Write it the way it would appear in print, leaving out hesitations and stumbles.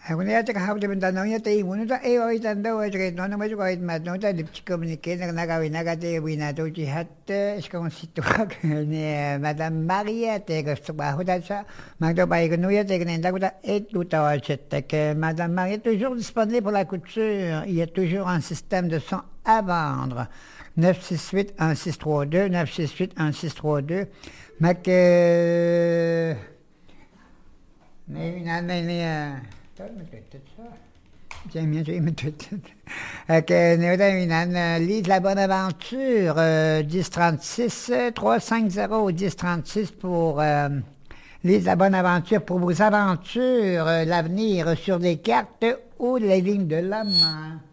Ako na yata kahapon naman tanong niya, tayo mo nito, eh, oy, tanda, oy, kahit no, naman kahit matno, tayo lipsi communique, nagawin na kati, winato, jihat, iskong situwag, ni Madame Maria, te, gusto ba, huda sa, magdabay ko nuya, te, kanenda ko ta, et, luta, que Madame Maria est toujours disponible pour la couture, il y a toujours un système de son à vendre. 968 1632 968 1632 mais que lise la bonne aventure 1036 350 1036 pour lise la bonne aventure pour vos aventures l'avenir sur des cartes ou les lignes de la main.